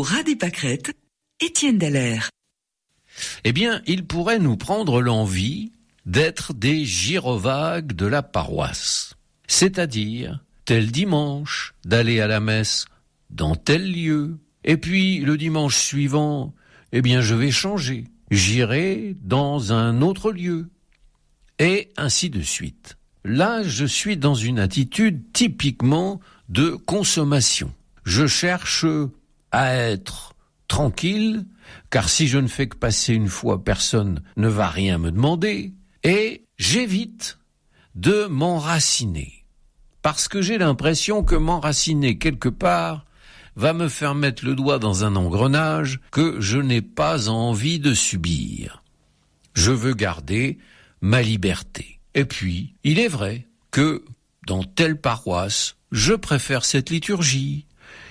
Au ras des pâquerettes, Étienne Dallaire. Eh bien, il pourrait nous prendre l'envie d'être des gyrovagues de la paroisse. C'est-à-dire, tel dimanche, d'aller à la messe dans tel lieu. Et puis, le dimanche suivant, eh bien, je vais changer. J'irai dans un autre lieu. Et ainsi de suite. Là, je suis dans une attitude typiquement de consommation. Je cherche à être tranquille, car si je ne fais que passer une fois, personne ne va rien me demander, et j'évite de m'enraciner, parce que j'ai l'impression que m'enraciner quelque part va me faire mettre le doigt dans un engrenage que je n'ai pas envie de subir. Je veux garder ma liberté. Et puis, il est vrai que dans telle paroisse, je préfère cette liturgie,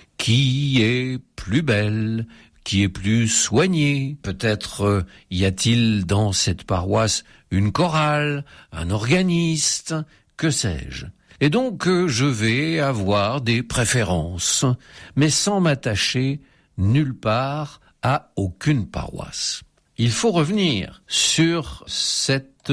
qui est plus belle, qui est plus soignée. Peut-être y a-t-il dans cette paroisse une chorale, un organiste, que sais-je. Et donc je vais avoir des préférences, mais sans m'attacher nulle part à aucune paroisse. Il faut revenir sur cette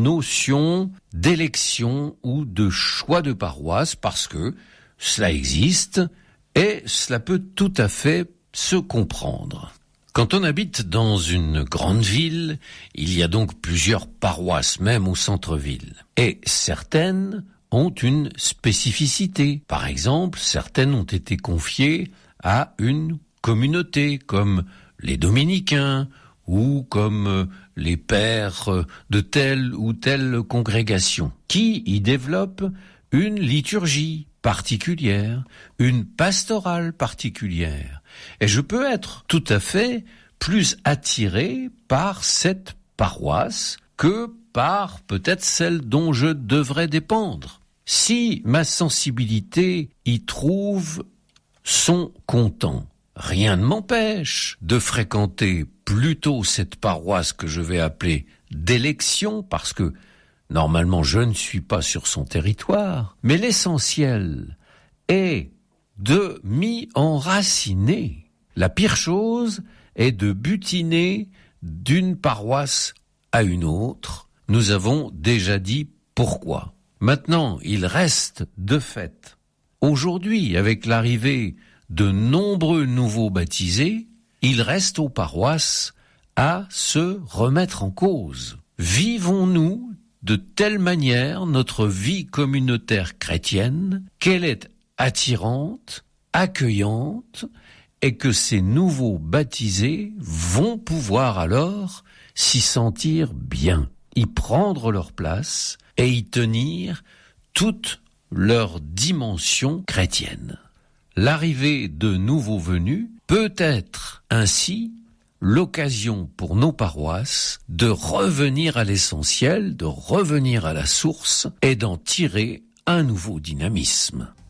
notion d'élection ou de choix de paroisse parce que cela existe et cela peut tout à fait se comprendre. Quand on habite dans une grande ville, il y a donc plusieurs paroisses, même au centre-ville. Et certaines ont une spécificité. Par exemple, certaines ont été confiées à une communauté, comme les dominicains, ou comme les pères de telle ou telle congrégation, qui y développent une liturgie particulière, une pastorale particulière. Et je peux être tout à fait plus attiré par cette paroisse que par peut-être celle dont je devrais dépendre. Si ma sensibilité y trouve son content, rien ne m'empêche de fréquenter plutôt cette paroisse que je vais appeler d'élection, parce que normalement je ne suis pas sur son territoire, mais l'essentiel est de m'y enraciner. La pire chose est de butiner d'une paroisse à une autre. Nous avons déjà dit pourquoi. Maintenant, il reste de fait, aujourd'hui, avec l'arrivée de nombreux nouveaux baptisés, il reste aux paroisses à se remettre en cause. Vivons-nous de telle manière notre vie communautaire chrétienne qu'elle est attirante, accueillante, et que ces nouveaux baptisés vont pouvoir alors s'y sentir bien, y prendre leur place et y tenir toute leur dimension chrétienne. L'arrivée de nouveaux venus peut être ainsi l'occasion pour nos paroisses de revenir à l'essentiel, de revenir à la source et d'en tirer un nouveau dynamisme.